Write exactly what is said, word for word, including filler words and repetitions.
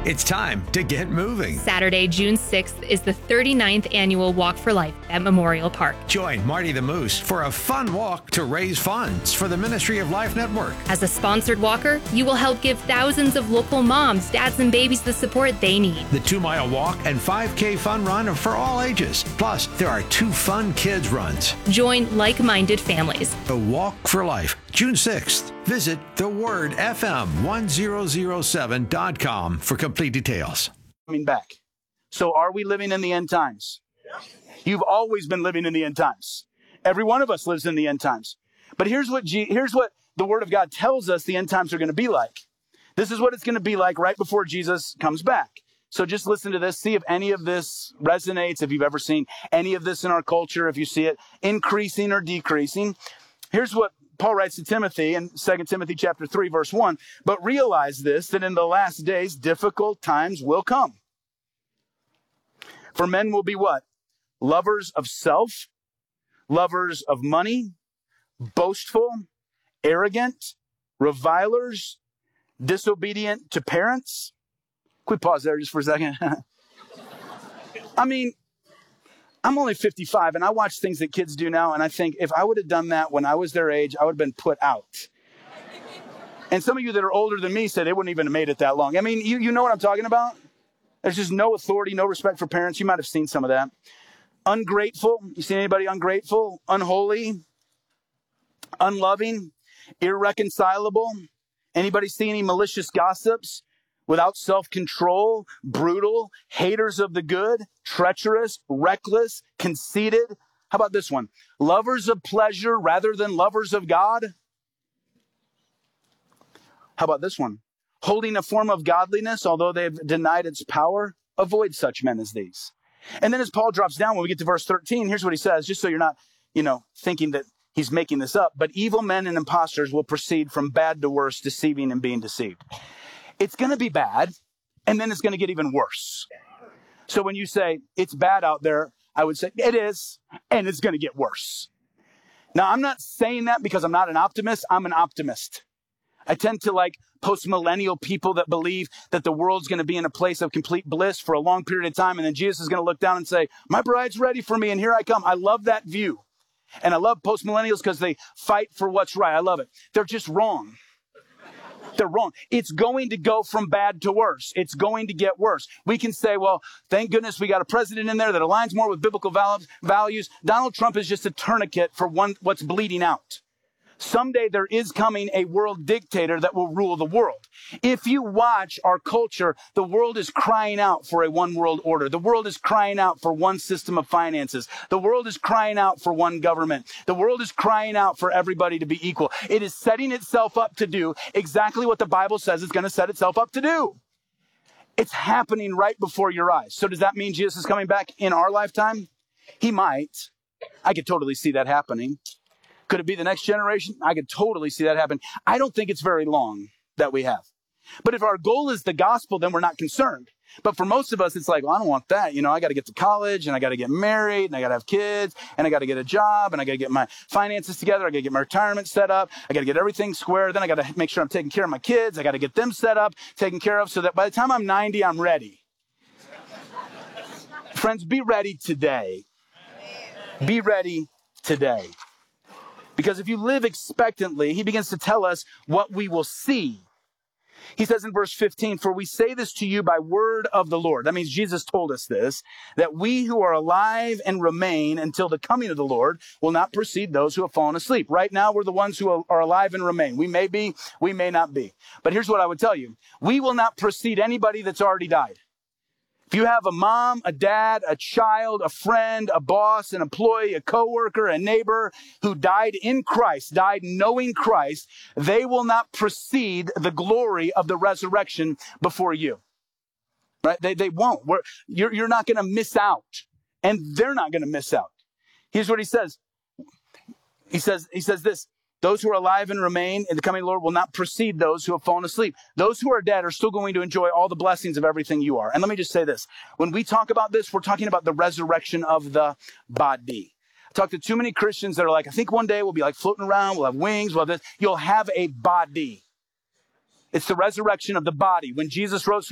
It's time to get moving. Saturday, June sixth is the thirty-ninth annual Walk for Life at Memorial Park. Join Marty the Moose for a fun walk to raise funds for the Ministry of Life Network. As a sponsored walker, you will help give thousands of local moms, dads, and babies the support they need. The two-mile walk and five K fun run are for all ages. Plus, there are two fun kids runs. Join like-minded families. The Walk for Life, June sixth. Visit the word F M one thousand seven dot com for complete details. Coming back. So are we living in the end times? You've always been living in the end times. Every one of us lives in the end times. But here's what G- here's what the Word of God tells us the end times are going to be like. This is what it's going to be like right before Jesus comes back. So just listen to this. See if any of this resonates, if you've ever seen any of this in our culture, if you see it increasing or decreasing. Here's what Paul writes to Timothy in Second Timothy chapter three, verse one. But realize this, that in the last days, difficult times will come. For men will be what? Lovers of self, lovers of money, boastful, arrogant, revilers, disobedient to parents. Quick pause there just for a second. I mean, I'm only fifty-five, and I watch things that kids do now, and I think if I would have done that when I was their age, I would have been put out. And some of you that are older than me said they wouldn't even have made it that long. I mean, you, you know what I'm talking about? There's just no authority, no respect for parents. You might have seen some of that. Ungrateful. You see anybody ungrateful? Unholy. Unloving. Irreconcilable. Anybody see any malicious gossips? Without self-control, brutal, haters of the good, treacherous, reckless, conceited. How about this one? Lovers of pleasure rather than lovers of God. How about this one? Holding a form of godliness, although they have denied its power. Avoid such men as these. And then as Paul drops down, when we get to verse thirteen, here's what he says, just so you're not, you know, thinking that he's making this up. But evil men and impostors will proceed from bad to worse, deceiving and being deceived. It's going to be bad, and then it's going to get even worse. So when you say it's bad out there, I would say it is, and it's going to get worse. Now, I'm not saying that because I'm not an optimist. I'm an optimist. I tend to like post-millennial people that believe that the world's going to be in a place of complete bliss for a long period of time, and then Jesus is going to look down and say, my bride's ready for me, and here I come. I love that view. And I love post-millennials because they fight for what's right. I love it. They're just wrong. They're wrong. It's going to go from bad to worse. It's going to get worse. We can say, well, thank goodness we got a president in there that aligns more with biblical values. Donald Trump is just a tourniquet for one, what's bleeding out. Someday there is coming a world dictator that will rule the world. If you watch our culture, the world is crying out for a one world order. The world is crying out for one system of finances. The world is crying out for one government. The world is crying out for everybody to be equal. It is setting itself up to do exactly what the Bible says it's going to set itself up to do. It's happening right before your eyes. So does that mean Jesus is coming back in our lifetime? He might. I could totally see that happening. Could it be the next generation? I could totally see that happen. I don't think it's very long that we have. But if our goal is the gospel, then we're not concerned. But for most of us, it's like, well, I don't want that. You know, I got to get to college, and I got to get married, and I got to have kids, and I got to get a job, and I got to get my finances together. I got to get my retirement set up. I got to get everything square. Then I got to make sure I'm taking care of my kids. I got to get them set up, taken care of, so that by the time I'm ninety, I'm ready. Friends, be ready today. Be ready today. Because if you live expectantly, he begins to tell us what we will see. He says in verse fifteen, for we say this to you by word of the Lord. That means Jesus told us this, that we who are alive and remain until the coming of the Lord will not precede those who have fallen asleep. Right now, we're the ones who are alive and remain. We may be, we may not be. But here's what I would tell you. We will not precede anybody that's already died. If you have a mom, a dad, a child, a friend, a boss, an employee, a coworker, a neighbor who died in Christ, died knowing Christ, they will not precede the glory of the resurrection before you. Right? They, they won't. We're, you're, you're not going to miss out. And they're not going to miss out. Here's what he says. He says, he says this. Those who are alive and remain in the coming Lord will not precede those who have fallen asleep. Those who are dead are still going to enjoy all the blessings of everything you are. And let me just say this. When we talk about this, we're talking about the resurrection of the body. I talk to too many Christians that are like, I think one day we'll be like floating around, we'll have wings, we'll have this. You'll have a body. It's the resurrection of the body. When Jesus rose from